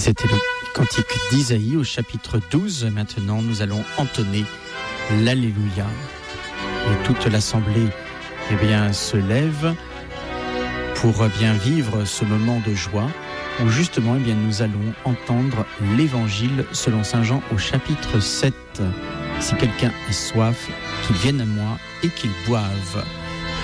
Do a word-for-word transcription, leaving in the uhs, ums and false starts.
C'était le cantique d'Isaïe au chapitre douze. Maintenant, nous allons entonner l'Alléluia. Et toute l'assemblée eh bien, se lève pour bien vivre ce moment de joie où justement eh bien, nous allons entendre l'Évangile selon saint Jean au chapitre sept. Si quelqu'un a soif, qu'il vienne à moi et qu'il boive.